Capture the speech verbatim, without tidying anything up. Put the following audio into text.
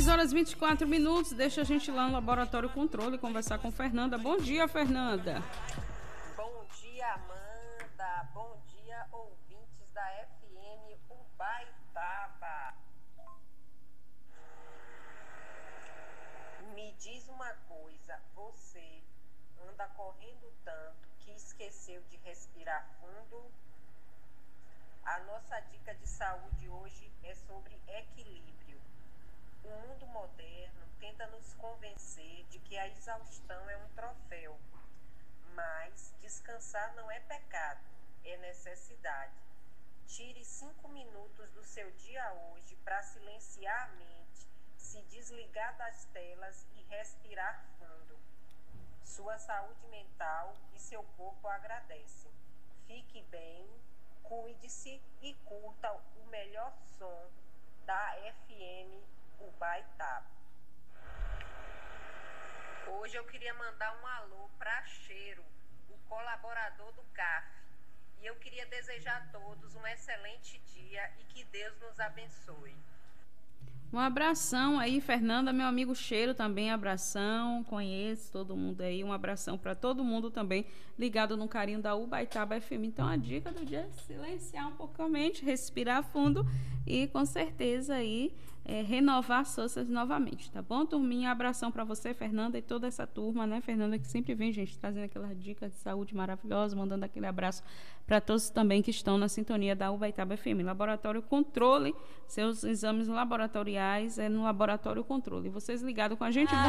dez horas e vinte e quatro minutos. Deixa a gente ir lá no Laboratório Controle conversar com Fernanda. Bom dia, Fernanda. Bom dia, Amanda. Bom dia, ouvintes da F M Ubaitaba. Me diz uma coisa, você anda correndo tanto que esqueceu de respirar fundo? A nossa dica de saúde hoje é sobre equilíbrio. O mundo moderno tenta nos convencer de que a exaustão é um troféu, mas descansar não é pecado, é necessidade. Tire cinco minutos do seu dia hoje para silenciar a mente, se desligar das telas e respirar fundo. Sua saúde mental e seu corpo agradecem. Fique bem, cuide-se e curta o melhor som da F M Ubaitaba. Hoje eu queria mandar um alô para Cheiro, o colaborador do C A F. E eu queria desejar a todos um excelente dia e que Deus nos abençoe. Um abração aí, Fernanda, meu amigo Cheiro também, abração, conheço todo mundo aí, um abração para todo mundo também, ligado no carinho da Ubaitaba F M. Então a dica do dia é silenciar um pouco a mente, respirar fundo e com certeza aí é, renovar as forças novamente, tá bom, turminha? Abração para você, Fernanda, e toda essa turma, né, Fernanda, que sempre vem, gente, trazendo aquelas dicas de saúde maravilhosas, mandando aquele abraço para todos também que estão na sintonia da Ubaitaba F M. Laboratório Controle, seus exames laboratoriais é no Laboratório Controle. Vocês ligados com a gente,